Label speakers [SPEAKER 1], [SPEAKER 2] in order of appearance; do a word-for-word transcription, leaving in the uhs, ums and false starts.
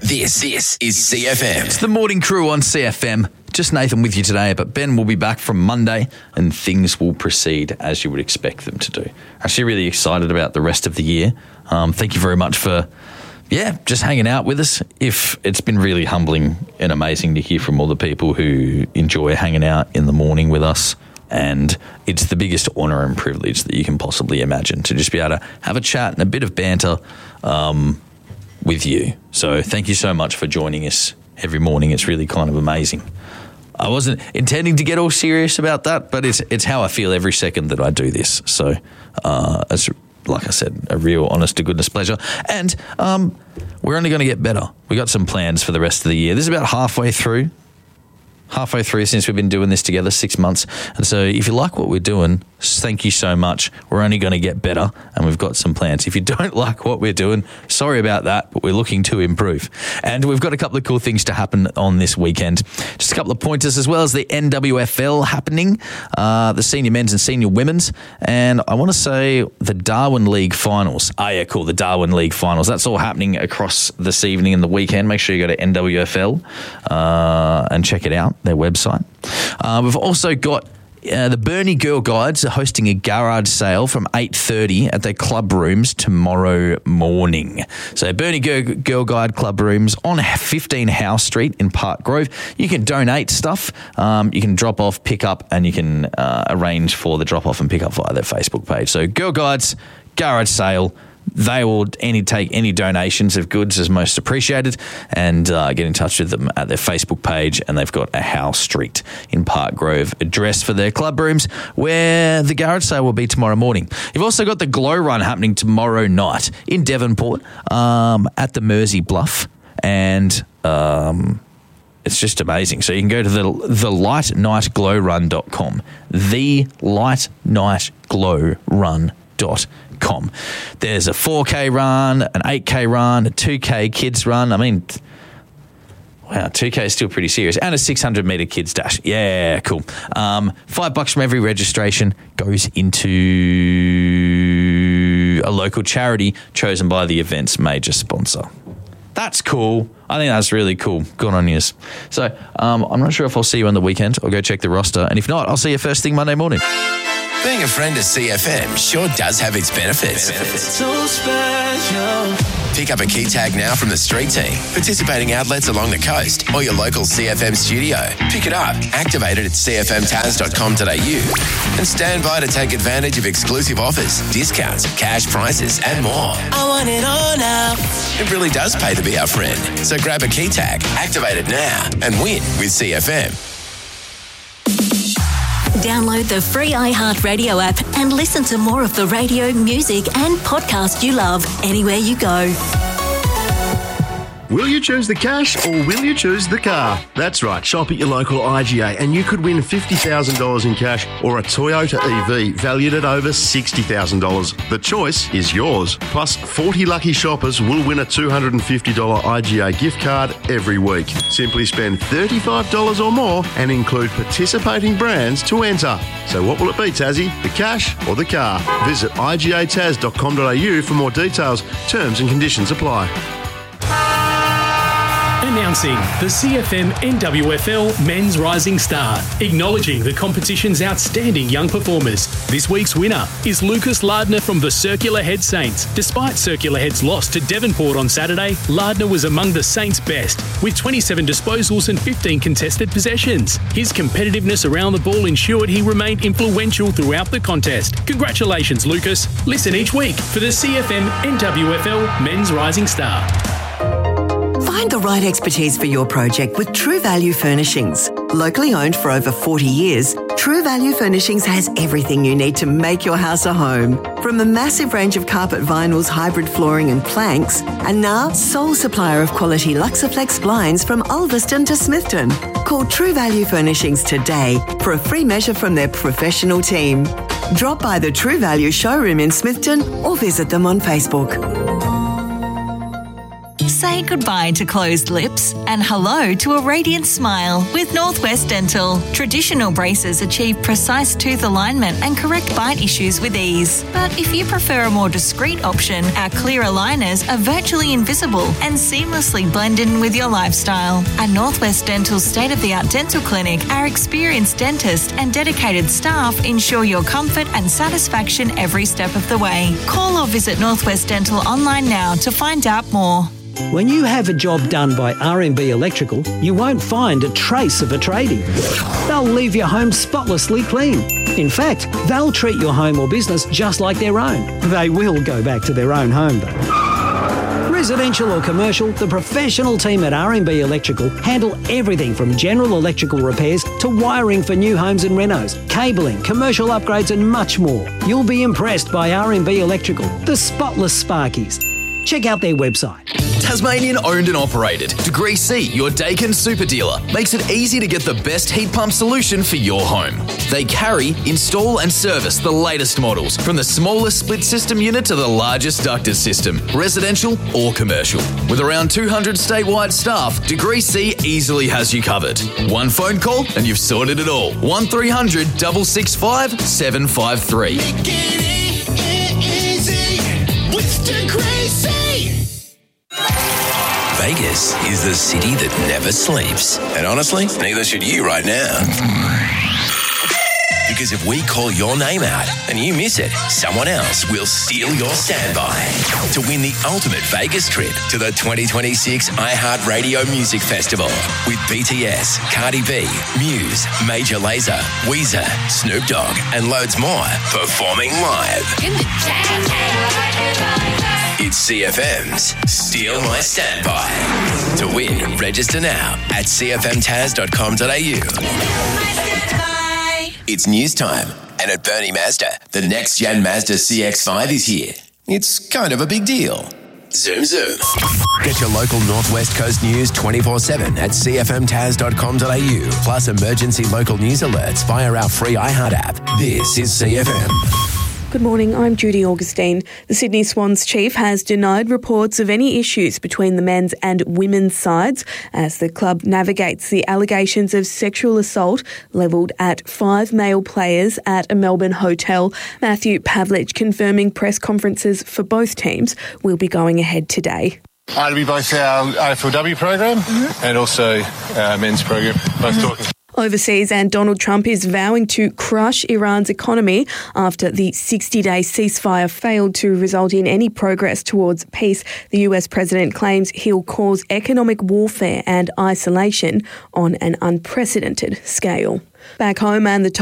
[SPEAKER 1] This, this is C F M.
[SPEAKER 2] It's the morning crew on C F M. Just Nathan with you today, but Ben will be back from Monday and things will proceed as you would expect them to do. Actually really excited about the rest of the year. Um, thank you very much for, yeah, just hanging out with us. If it's been really humbling and amazing to hear from all the people who enjoy hanging out in the morning with us. And it's the biggest honour and privilege that you can possibly imagine to just be able to have a chat and a bit of banter um, with you. So thank you so much for joining us every morning. It's really kind of amazing. I wasn't intending to get all serious about that, but it's it's how I feel every second that I do this. So uh, it's, like I said, a real honest to goodness pleasure. And um, we're only going to get better. We got some plans for the rest of the year. This is about halfway through. Halfway through since we've been doing this together, six months. And so if you like what we're doing, thank you so much. We're only going to get better and we've got some plans. If you don't like what we're doing, sorry about that, but we're looking to improve. And we've got a couple of cool things to happen on this weekend. Just a couple of pointers as well as the N W F L happening, uh, the senior men's and senior women's. And I want to say the Darwin League finals. Oh yeah, cool, the Darwin League finals. That's all happening across this evening and the weekend. Make sure you go to N W F L uh, and check it out. Their website. Uh, we've also got uh, the Burnie Girl Guides are hosting a garage sale from eight thirty at their club rooms tomorrow morning. So Burnie Girl, Girl Guide club rooms on fifteen Howe Street in Park Grove. You can donate stuff. Um, you can drop off, pick up, and you can uh, arrange for the drop off and pick up via their Facebook page. So Girl Guides, garage sale. They will any take any donations of goods as most appreciated and uh, get in touch with them at their Facebook page, and they've got a Howe Street in Park Grove address for their club rooms where the garage sale will be tomorrow morning. You've also got the Glow Run happening tomorrow night in Devonport um, at the Mersey Bluff, and um, it's just amazing. So you can go to the the light night glow run dot com, the light night glow run dot com. There's a four K run, an eight K run, a two K kids run. I mean, wow, two K is still pretty serious. And a six hundred metre kids dash. Yeah, cool. Um, five bucks from every registration goes into a local charity chosen by the event's major sponsor. That's cool. I think that's really cool. Good on you. So um, I'm not sure if I'll see you on the weekend. I'll go check the roster. And if not, I'll see you first thing Monday morning.
[SPEAKER 1] Being a friend of C F M sure does have its benefits. benefits.
[SPEAKER 3] So special.
[SPEAKER 1] Pick up a key tag now from the street team, participating outlets along the coast, or your local C F M studio. Pick it up, activate it at c f m taz dot com dot a u, and stand by to take advantage of exclusive offers, discounts, cash prices, and more.
[SPEAKER 3] I want it all now.
[SPEAKER 1] It really does pay to be our friend. So grab a key tag, activate it now, and win with C F M.
[SPEAKER 4] Download the free iHeartRadio app and listen to more of the radio, music and podcast you love anywhere you go.
[SPEAKER 5] Will you choose the cash or will you choose the car? That's right, shop at your local I G A and you could win fifty thousand dollars in cash or a Toyota E V valued at over sixty thousand dollars. The choice is yours. Plus, forty lucky shoppers will win a two hundred fifty dollars I G A gift card every week. Simply spend thirty-five dollars or more and include participating brands to enter. So what will it be, Tassie? The cash or the car? Visit i g a taz dot com dot a u for more details. Terms and conditions apply.
[SPEAKER 6] Announcing the C F M N W F L Men's Rising Star, acknowledging the competition's outstanding young performers. This week's winner is Lucas Lardner from the Circular Head Saints. Despite Circular Head's loss to Devonport on Saturday, Lardner was among the Saints' best, with twenty-seven disposals and fifteen contested possessions. His competitiveness around the ball ensured he remained influential throughout the contest. Congratulations, Lucas. Listen each week for the C F M N W F L Men's Rising Star.
[SPEAKER 7] Find the right expertise for your project with True Value Furnishings. Locally owned for over forty years, True Value Furnishings has everything you need to make your house a home. From a massive range of carpet vinyls, hybrid flooring and planks, and now sole supplier of quality Luxaflex blinds from Ulverston to Smithton. Call True Value Furnishings today for a free measure from their professional team. Drop by the True Value showroom in Smithton or visit them on Facebook.
[SPEAKER 4] Say goodbye to closed lips and hello to a radiant smile with Northwest Dental. Traditional braces achieve precise tooth alignment and correct bite issues with ease. But if you prefer a more discreet option, our clear aligners are virtually invisible and seamlessly blend in with your lifestyle. At Northwest Dental's state-of-the-art dental clinic, our experienced dentists and dedicated staff ensure your comfort and satisfaction every step of the way. Call or visit Northwest Dental online now to find out more.
[SPEAKER 8] When you have a job done by R M B Electrical, you won't find a trace of a tradie. They'll leave your home spotlessly clean. In fact, they'll treat your home or business just like their own. They will go back to their own home though. Residential or commercial, the professional team at R M B Electrical handle everything from general electrical repairs to wiring for new homes and renos, cabling, commercial upgrades and much more. You'll be impressed by R M B Electrical, the spotless Sparkies. Check out their website.
[SPEAKER 9] Tasmanian owned and operated. Degree C, your Dakin super dealer, makes it easy to get the best heat pump solution for your home. They carry, install and service the latest models, from the smallest split system unit to the largest ducted system, residential or commercial. With around two hundred statewide staff, Degree C easily has you covered. One phone call and you've sorted it all. one three hundred, six six five, seven five three.
[SPEAKER 3] Make it easy with Degree C.
[SPEAKER 1] Vegas is the city that never sleeps. And honestly, neither should you right now. Because if we call your name out and you miss it, someone else will steal your standby to win the ultimate Vegas trip to the twenty twenty-six iHeartRadio Music Festival with B T S, Cardi B, Muse, Major Lazer, Weezer, Snoop Dogg, and loads more performing live. It's C F M's Steal My Standby. To win, register now at c f m taz dot com dot a u. It's news time, and at Bernie Mazda, the next-gen Mazda C X five is here. It's kind of a big deal. Zoom, zoom. Get your local Northwest Coast news twenty-four seven at c f m taz dot com dot a u, plus emergency local news alerts via our free iHeart app. This is C F M.
[SPEAKER 10] Good morning, I'm Judy Augustine. The Sydney Swans chief has denied reports of any issues between the men's and women's sides as the club navigates the allegations of sexual assault levelled at five male players at a Melbourne hotel. Matthew Pavlich confirming press conferences for both teams will be going ahead today.
[SPEAKER 11] Uh, it'll be both our A F L W program mm-hmm. and also our men's program, both mm-hmm. talking.
[SPEAKER 10] Overseas, and Donald Trump is vowing to crush Iran's economy after the sixty-day ceasefire failed to result in any progress towards peace. The U S president claims he'll cause economic warfare and isolation on an unprecedented scale. Back home, and the top